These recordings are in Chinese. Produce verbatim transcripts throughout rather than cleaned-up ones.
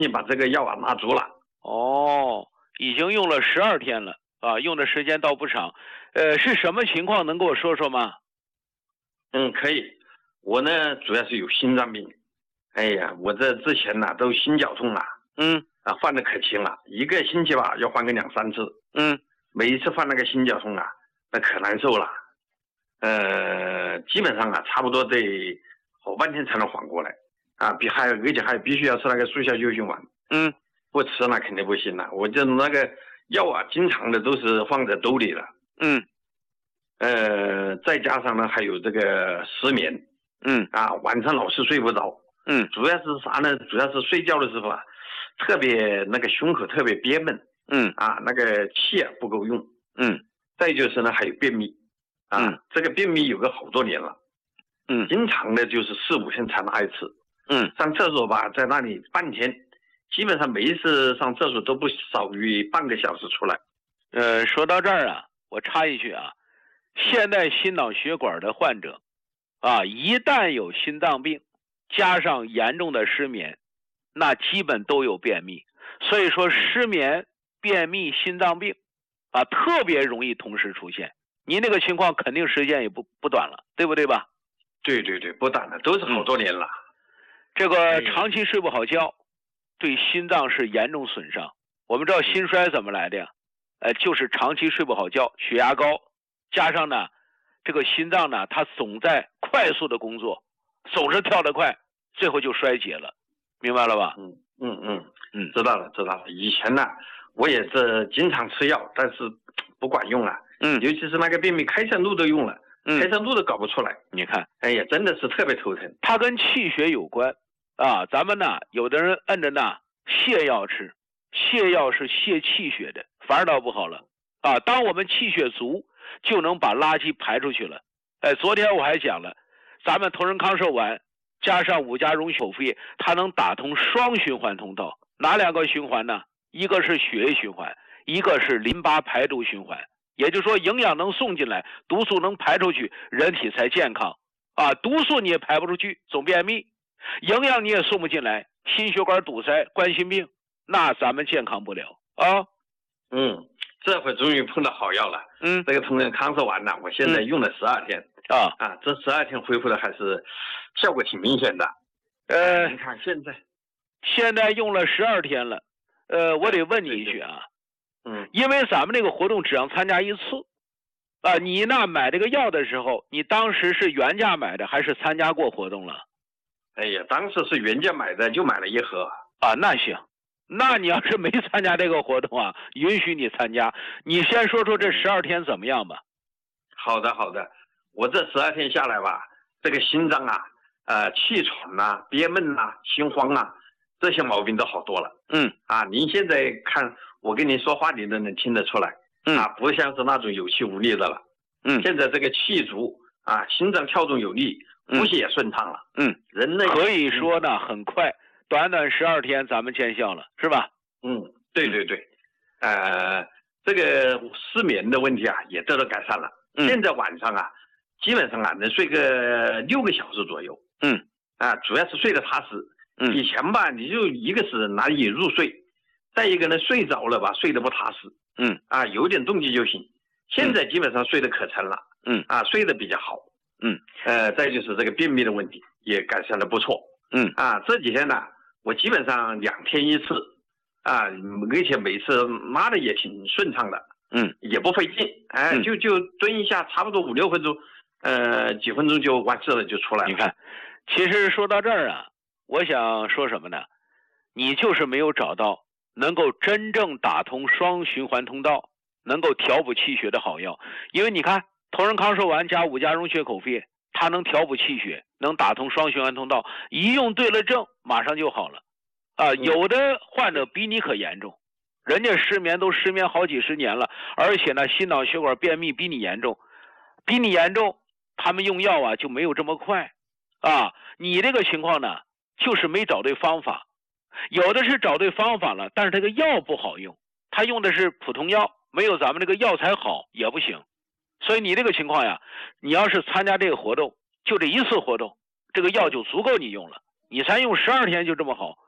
你把这个药啊拿足了。 哦，已经用了十二天了啊，用的时间倒不长。呃，是什么情况？能跟我说说吗？ 嗯，可以。我呢，主要是有心脏病。哎呀，我这之前呢、都心绞痛了。 嗯啊，犯的可轻了，一个星期吧要换个两三次。 嗯每一次犯那个心绞痛啊，那可难受了。呃，基本上啊，差不多得好半天才能缓过来。啊，比还有而且还必须要吃那个速效救心丸。 嗯不吃那肯定不行了。我这那个药啊，经常的都是放在兜里了。 嗯呃，再加上呢，还有这个失眠。 嗯啊，晚上老是睡不着。 嗯主要是啥呢？主要是睡觉的时候啊，特别那个胸口特别憋闷。 嗯啊，那个气啊不够用。 嗯再就是呢，还有便秘。啊， 嗯这个便秘有个好多年了。 嗯经常的就是四五天才拉一次。 嗯上厕所吧，在那里半天，基本上每一次上厕所都不少于半个小时出来。 呃，说到这儿啊，我插一句啊，现代心脑血管的患者啊，一旦有心脏病，加上严重的失眠，那基本都有便秘。所以说，失眠、便秘、心脏病啊，特别容易同时出现。您那个情况肯定时间也不不短了，对不对吧？ 对对对，不短了，都是好多年了。 嗯、这个长期睡不好觉，对心脏是严重损伤。我们知道心衰怎么来的呀？呃，就是长期睡不好觉，血压高，加上呢，这个心脏呢，它总在快速的工作，总是跳得快，最后就衰竭了，明白了吧？ 嗯嗯嗯嗯， 知道了知道了。以前呢，我也是经常吃药，但是不管用啊。 嗯， 尤其是那个便秘，开塞露都用了， 嗯， 开塞露都搞不出来。 你看， 哎呀，真的是特别头疼。 它跟气血有关啊。咱们呢，有的人摁着呢泻药吃，泻药是泻气血的，反而倒不好了啊。当我们气血足，就能把垃圾排出去了。哎，昨天我还讲了，咱们同仁康寿丸加上五加荣口服液，它能打通双循环通道。哪两个循环呢？一个是血液循环，一个是淋巴排毒循环。也就是说，营养能送进来，毒素能排出去，人体才健康啊。毒素你也排不出去，总便秘；营养你也送不进来，心血管堵塞、冠心病，那咱们健康不了啊。 嗯，这回终于碰到好药了。 嗯， 这个同仁康寿丸呢，我现在用了十二天。 嗯、啊啊，这十二天恢复的还是效果挺明显的。 呃， 你看现在， 现在用了十二天了。呃，我得问你一句啊。 嗯， 因为咱们这个活动只让参加一次，啊，你那买这个药的时候，你当时是原价买的还是参加过活动了？ 哎呀，当时是原价买的，就买了一盒。 啊，那行，那你要是没参加这个活动啊，允许你参加。你先说说这十二天怎么样吧？ 好的，好的。我这十二天下来吧，这个心脏啊，呃，气喘呐、憋闷呐、心慌啊，这些毛病都好多了。 嗯， 啊，您现在看我跟您说话，你都能听得出来。 嗯， 啊，不像是那种有气无力的了。 嗯， 现在这个气足啊，心脏跳动有力，呼吸也顺畅了。 嗯， 人呢可以说呢很快，短短十二天咱们见效了，是吧？ 嗯，对对对。嗯、呃，这个失眠的问题啊也得到改善了。 嗯， 现在晚上啊，基本上啊能睡个六个小时左右。 嗯， 啊，主要是睡得踏实。 嗯， 以前吧，你就一个是难以入睡，再一个呢睡着了吧，睡得不踏实。 嗯， 啊，有点动静就醒。现在基本上睡得可沉了。 嗯， 啊，睡得比较好。 嗯， 呃，再就是这个便秘的问题也改善得不错。 嗯， 啊，这几天呢，我基本上两天一次。啊，而且每次拉的也挺顺畅的。 嗯， 也不费劲。哎， 嗯、 就就蹲一下，差不多五六分钟，呃，几分钟就完事了，就出来了。 你看，其实说到这儿啊，我想说什么呢？你就是没有找到能够真正打通双循环通道，能够调补气血的好药。因为你看，同仁康寿丸加五加荣血口服液，它能调补气血，能打通双循环通道，一用对了症，马上就好了。啊，有的患者比你可严重，人家失眠都失眠好几十年了，而且呢，心脑血管便秘比你严重，比你严重，他们用药啊就没有这么快。啊，你这个情况呢，就是没找对方法。有的是找对方法了，但是这个药不好用，他用的是普通药，没有咱们这个药材好也不行。所以你这个情况呀，你要是参加这个活动，就这一次活动，这个药就足够你用了，你才用十二天就这么好。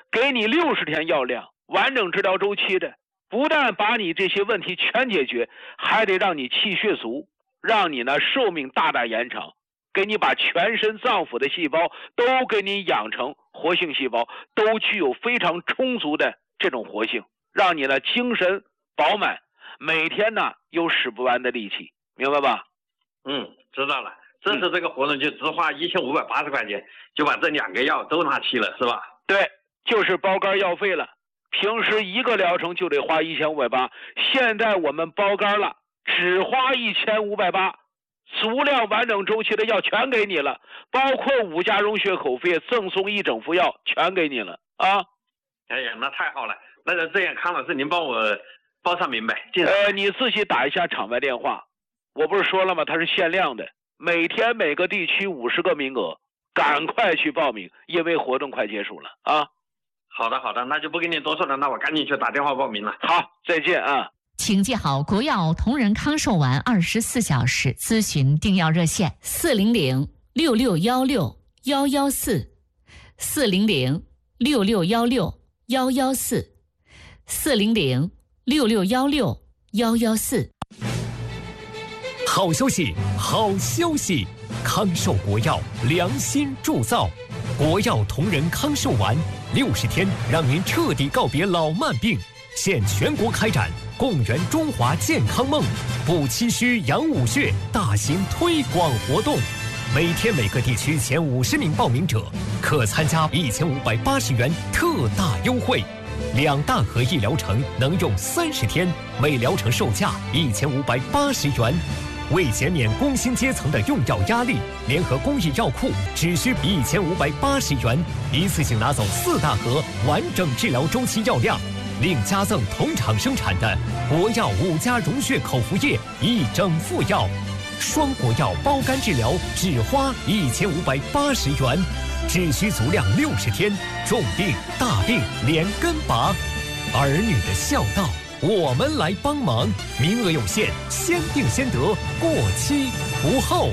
给你六十天药量，完整治疗周期的，不但把你这些问题全解决，还得让你气血足，让你呢寿命大大延长，给你把全身脏腑的细胞都给你养成活性细胞，都具有非常充足的这种活性，让你呢精神饱满，每天呢有使不完的力气，明白吧？ 嗯，知道了。这次这个活动就只花一千五百八十块钱，就把这两个药都拿齐了，是吧？ 对，就是包干药费了。平时一个疗程就得花一千五百八，现在我们包干了，只花一千五百八，足量完整周期的药全给你了，包括五加溶血口服液赠送一整副药全给你了啊！ 哎呀，那太好了。那就这样，康老师您帮我报上名呗。 呃，你自己打一下场外电话，我不是说了吗？它是限量的。每天每个地区五十个名额，赶快去报名，因为活动快结束了啊！ 好的好的，那就不跟你多说了，那我赶紧去打电话报名了。 好，再见啊！ 请记好国药同仁康寿丸二十四小时咨询订药热线：四零零六六幺六幺幺四，四零零六六幺六幺幺四，四零零六六幺六幺幺四。 好消息，好消息！康寿国药良心铸造，国药同仁康寿丸，六十天让您彻底告别老慢病。现全国开展共圆中华健康梦、补气虚养五穴大型推广活动，每天每个地区前五十名报名者可参加一千五百八十元特大优惠。两大盒一疗程能用三十天，每疗程售价一千五百八十元。为减免工薪阶层的用药压力，联合公益药库只需一千五百八十元，一次性拿走四大盒完整治疗周期药量，另加赠同厂生产的国药五加溶血口服液一整副药，双国药包干治疗只花一千五百八十元，只需足量六十天，重病大病连根拔，儿女的孝道我们来帮忙，名额有限，先定先得，过期不候。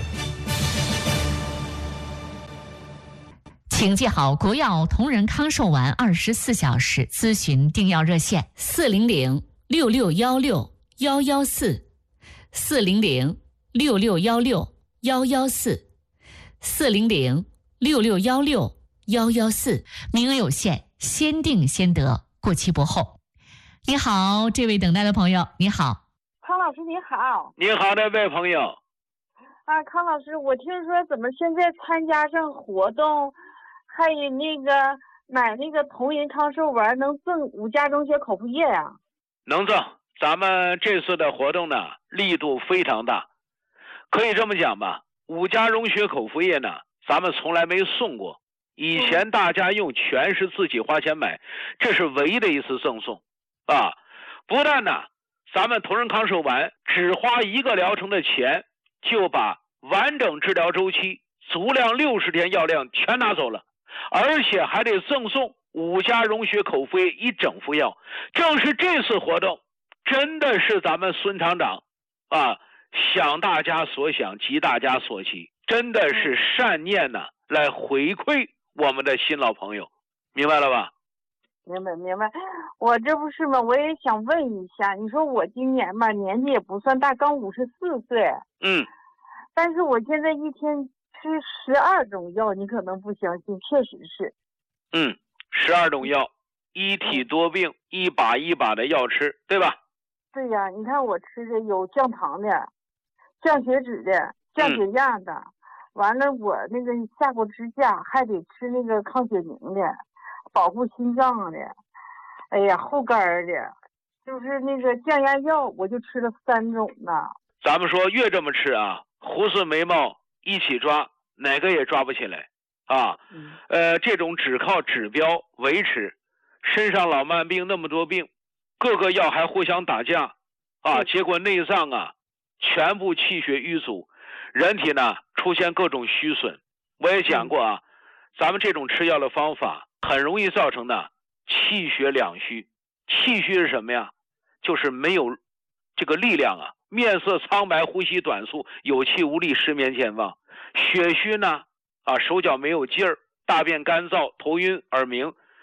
请记好国药同仁康寿丸二十四小时咨询订药热线：四零零六六幺六幺幺四，四零零六六幺六幺幺四，四零零六六幺六幺幺四。名额有限，先定先得，过期不候。你好，这位等待的朋友，你好。 康老师你好。 你好，那位朋友。 啊，康老师，我听说怎么现在参加上活动，还有那个买那个同仁康寿丸能赠五加溶血口服液呀、啊？ 能赠。咱们这次的活动呢，力度非常大，可以这么讲吧，五加溶血口服液呢，咱们从来没送过，以前大家用全是自己花钱买，这是唯一的一次赠送。啊，不但呢，咱们同仁康寿丸只花一个疗程的钱，就把完整治疗周期、足量六十天药量全拿走了，而且还得赠送五加溶血口服液一整副药。正是这次活动，真的是咱们孙厂长啊，想大家所想，急大家所急，真的是善念呢，来回馈我们的新老朋友，明白了吧？ 明白明白，我这不是嘛，我也想问一下，你说我今年吧年纪也不算大，刚五十四岁， 嗯， 但是我现在一天吃十二种药，你可能不相信，确实是， 嗯，十二种药，一体多病，一把一把的药吃，对吧？ 对呀，你看我吃的有降糖的，降血脂的，降血压的，嗯、完了我那个下过支架，还得吃那个抗血凝的。保护心脏的，哎呀，护肝的，就是那个降压药，我就吃了三种呢。 咱们说越这么吃啊，胡子眉毛一起抓，哪个也抓不起来啊。嗯、呃，这种只靠指标维持，身上老慢病那么多病，各个药还互相打架啊，结果内脏啊全部气血瘀阻，人体呢出现各种虚损。我也讲过啊，嗯、咱们这种吃药的方法。很容易造成的气血两虚，气虚是什么呀？就是没有这个力量啊，面色苍白，呼吸短促，有气无力，失眠健忘。血虚呢，啊，手脚没有劲儿，大便干燥，头晕耳鸣，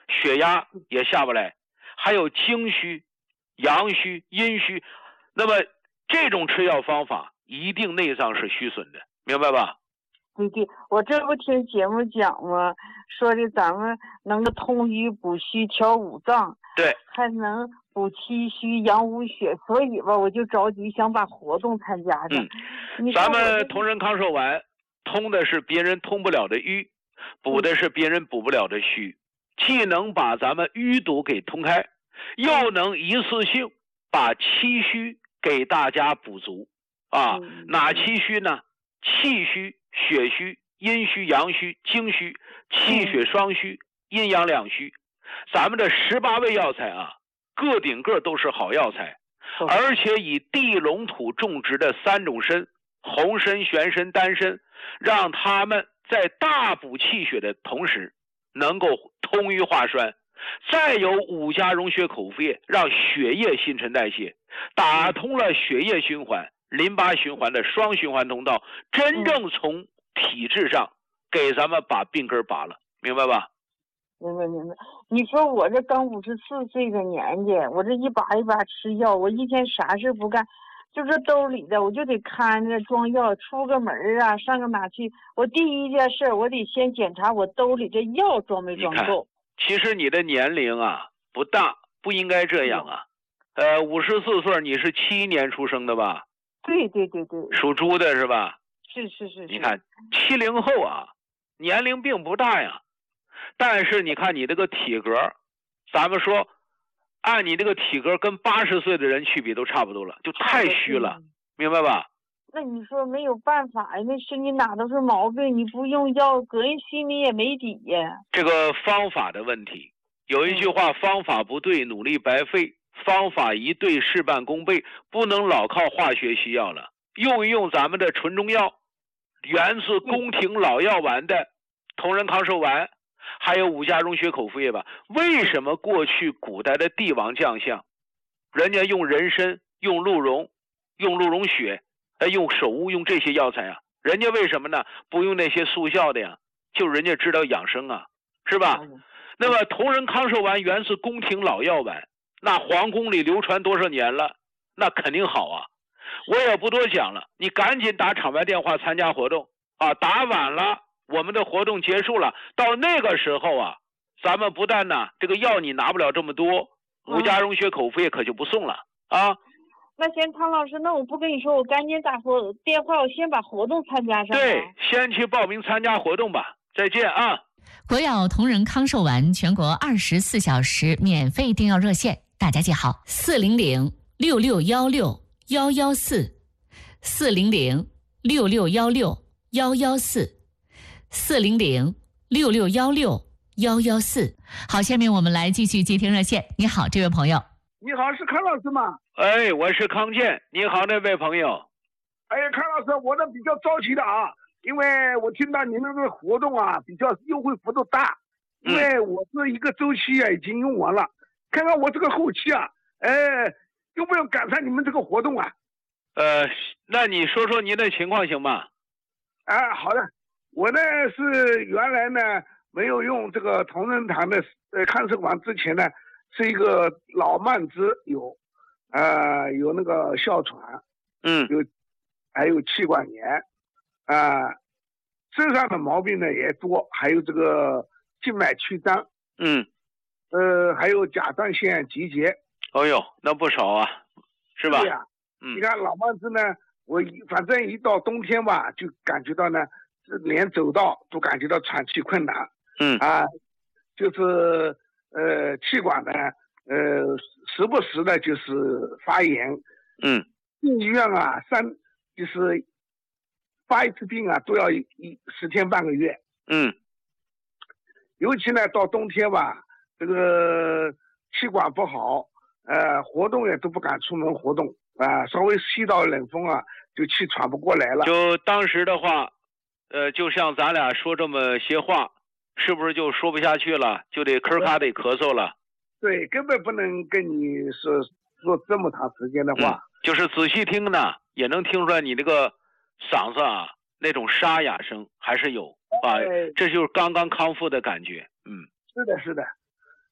血压也下不来，还有经虚、阳虚、阴虚。那么这种吃药方法一定内脏是虚损的，明白吧？ 对对，我这不听节目讲吗？说的咱们能够通虚补虚调五脏， 对， 还能补气虚养五血，所以吧，我就着急想把活动参加上。 嗯，咱们同仁康寿丸通的是别人通不了的瘀，补的是别人补不了的虚，既能把咱们淤堵给通开，又能一次性把气虚给大家补足啊。 嗯、 哪气虚呢？气虚、血虚、阴虚、阳虚、精虚、气血双虚、阴阳两虚。咱们的十八味药材啊，个顶个都是好药材，而且以地龙土种植的三种参，红参、玄参、丹参，让他们在大补气血的同时能够通瘀化栓，再有五加溶血口服液，让血液新陈代谢，打通了血液循环、淋巴循环的双循环通道，真正从体质上给咱们把病根拔了，明白吧？ 明白明白。你说我这刚五十四岁的年纪，我这一把一把吃药，我一天啥事不干，就这兜里的我就得看着装药，出个门啊，上个哪去，我第一件事我得先检查我兜里这药装没装够。 其实你的年龄啊不大，不应该这样啊。呃，五十四岁，你是七一年出生的吧？ 对对对对。 属猪的是吧？ 是是是是。 你看七零后啊，年龄并不大呀，但是你看你这个体格，咱们说按你这个体格跟八十岁的人去比都差不多了，就太虚了，明白吧？ 那你说没有办法呀，那身体哪都是毛病，你不用药，个人心里也没底呀。 这个方法的问题，有一句话，方法不对，努力白费。方法一对，事半功倍，不能老靠化学西药了，用一用咱们的纯中药，源自宫廷老药丸的同仁康寿丸，还有五加溶血口服液吧。为什么过去古代的帝王将相，人家用人参、用鹿茸、用鹿茸血、用首乌、用这些药材啊？人家为什么呢？不用那些速效的呀？就是人家知道养生啊，是吧？那么同仁康寿丸源自宫廷老药丸，那皇宫里流传多少年了，那肯定好啊。我也不多讲了，你赶紧打场外电话参加活动啊！打晚了，我们的活动结束了，到那个时候啊，咱们不但呢这个药你拿不了这么多，五加溶血口服液可就不送了啊。 那行，汤老师，那我不跟你说，我赶紧打活电话，我先把活动参加上。 对，先去报名参加活动吧。再见啊！ 国药同仁康寿丸全国二十四小时免费订药热线，大家记好：四零零六六幺六幺幺四，四零零六六幺六幺幺四，四零零六六幺六幺幺四。好，下面我们来继续接听热线。你好，这位朋友。 你好，是康老师吗？ 哎，我是康健。你好，那位朋友。 哎，康老师，我这比较着急的啊，因为我听到你们这个活动啊，比较优惠幅度大，因为我是一个周期啊已经用完了，看看我这个后期啊，哎，用不用赶上你们这个活动啊？ 呃，那你说说您的情况行吗？ 啊，好的，我呢是原来呢没有用这个同仁堂的呃康寿丸之前呢，是一个老慢支有，呃有那个哮喘， 嗯， 有还有气管炎，啊、呃，身上的毛病呢也多，还有这个静脉曲张， 嗯， 呃还有甲状腺结节。 哦呦，那不少啊，是吧？ 对呀、啊，嗯，你看老慢支呢，我反正一到冬天吧，就感觉到呢，连走道都感觉到喘气困难， 嗯啊，就是呃气管呢，呃时不时的就是发炎， 嗯， 进医院啊，三就是发一次病啊，都要一一十天半个月， 嗯， 尤其呢到冬天吧，这个气管不好，呃，活动也都不敢出门活动啊、呃，稍微吸到冷风啊，就气喘不过来了。 就当时的话，呃，就像咱俩说这么些话，是不是就说不下去了，就得咳咔得咳嗽了？ 对，根本不能跟你说说这么长时间的话。 嗯、就是仔细听呢，也能听出来你这个嗓子啊，那种沙哑声还是有啊， 哎、 这就是刚刚康复的感觉。嗯， 是的，是的。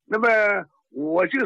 那么我就